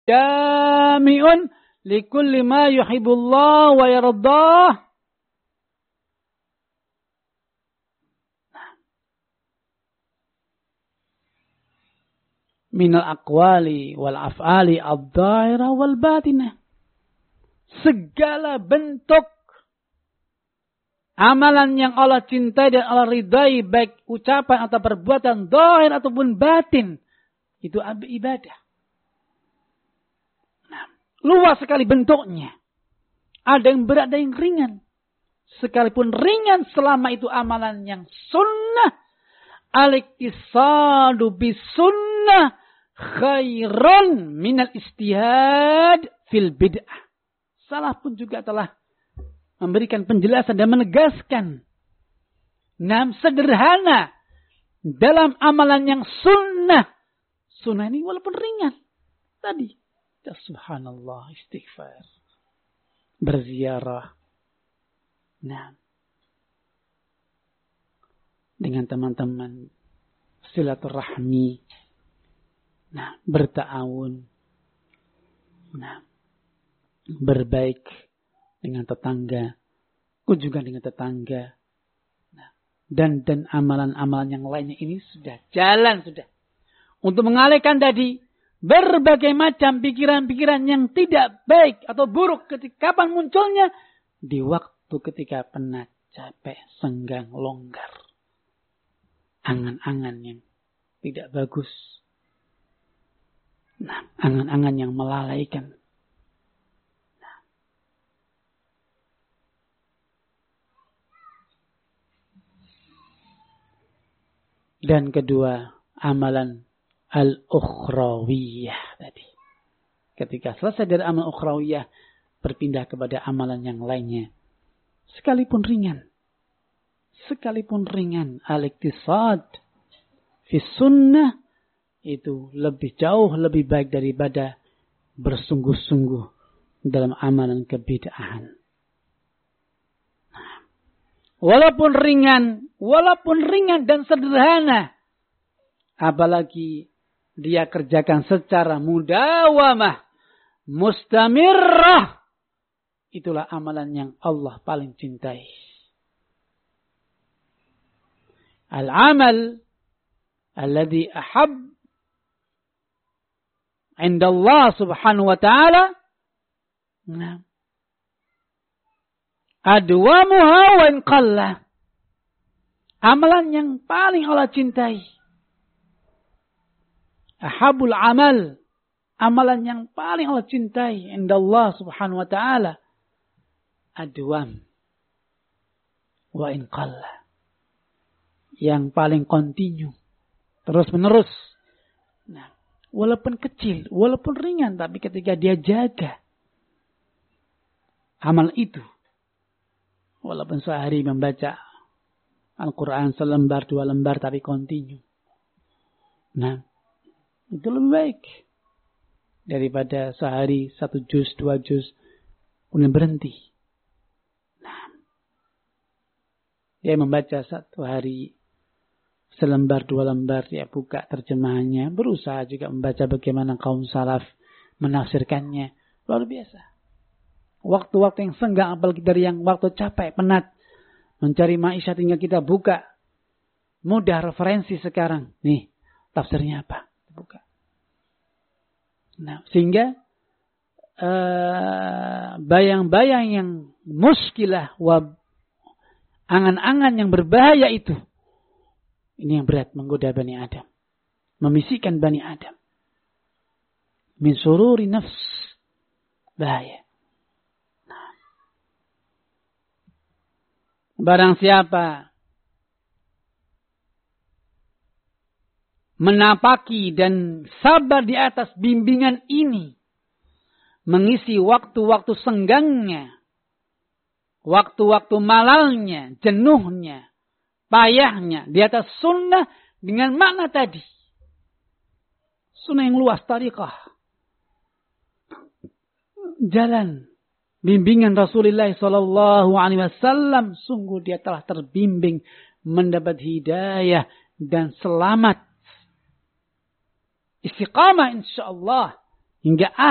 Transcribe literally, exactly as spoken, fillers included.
jami'un likulli ma yuhibbullah wa yardah. Minal aqwali wal af'ali ad-dhahira wal batinah. Segala bentuk amalan yang Allah cintai dan Allah ridai, baik ucapan atau perbuatan zahir ataupun batin, itu ibadah. Nah, luas sekali bentuknya. Ada yang berat, ada yang ringan. Sekalipun ringan selama itu amalan yang sunnah, al-iktisadu bis sunnah khairun minal istihad fil bid'ah. Salah pun juga telah memberikan penjelasan dan menegaskan. Nam sederhana dalam amalan yang sunnah. Sunnah ini walaupun ringan. Tadi. Ya subhanallah, istighfar. Berziarah. Nah. Dengan teman-teman. Silaturahmi. Nah. Berta'awun. Nah. Berbaik dengan tetangga, kunjungan dengan tetangga, nah, dan dan amalan-amalan yang lainnya ini sudah jalan sudah untuk mengalihkan tadi berbagai macam pikiran-pikiran yang tidak baik atau buruk ketika kapan munculnya di waktu ketika penat, capek, senggang, longgar, angan-angan yang tidak bagus, nah, angan-angan yang melalaikan. Dan kedua, amalan al-ukhrawiyah tadi. Ketika selesai dari amalan ukhrawiyah, berpindah kepada amalan yang lainnya. Sekalipun ringan. Sekalipun ringan. Al-iktisad fi sunnah itu lebih jauh, lebih baik daripada bersungguh-sungguh dalam amalan kebid'ahan. Walaupun ringan, walaupun ringan dan sederhana, apalagi dia kerjakan secara mudawamah, mustamirrah, itulah amalan yang Allah paling cintai. Al-amal alladhi ahab inda Allah subhanahu wa ta'ala, nah, adwamuha wa in qalla. Amalan yang paling Allah cintai. Ahabul amal. Amalan yang paling Allah cintai inda Allah subhanahu wa ta'ala. Adwam. Wa in qalla. Yang paling kontinu. Terus menerus. Nah, walaupun kecil, walaupun ringan, tapi ketika dia jaga amal itu, walaupun sehari membaca Al-Quran selembar, dua lembar, tapi kontinu. Nah, itu lebih baik. Daripada sehari satu juz, dua juz, kemudian berhenti. Nah, dia membaca satu hari selembar, dua lembar, dia buka terjemahannya. Berusaha juga membaca bagaimana kaum salaf menafsirkannya. Luar biasa. Waktu-waktu yang senggang, apalagi dari yang waktu capek, penat, mencari maisha tinggal kita buka. Mudah referensi sekarang. Nih, tafsirnya apa? Buka. Nah, sehingga uh, bayang-bayang yang muskilah, wa, angan-angan yang berbahaya itu, ini yang berat menggoda Bani Adam. Membisikkan Bani Adam. Min sururi nafs. Bahaya. Barang siapa menapaki dan sabar di atas bimbingan ini, mengisi waktu-waktu senggangnya, waktu-waktu malalnya, jenuhnya, payahnya di atas sunnah dengan makna tadi. Sunnah yang luas, tariqah. Jalan. Bimbingan Rasulullah sallallahu alaihi wasallam, sungguh dia telah terbimbing, mendapat hidayah dan selamat. Istiqamah insyaallah hingga